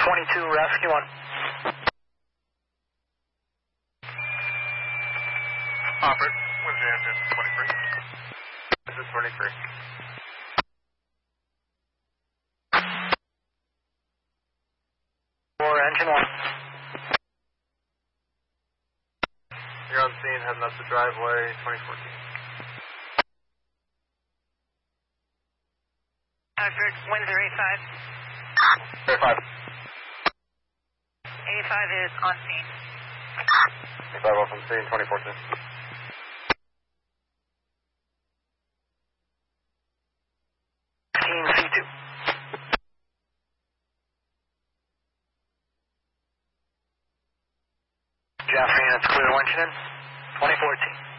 22, rescue 1. Offered, Windsor engine 23. This is 23. For engine 1. You're on scene, heading up the driveway, 2014. Windsor 85. 85. 85 is on scene. 85 off on scene, 2014. C2. Jaffrey, it's clear, winching in. 2014.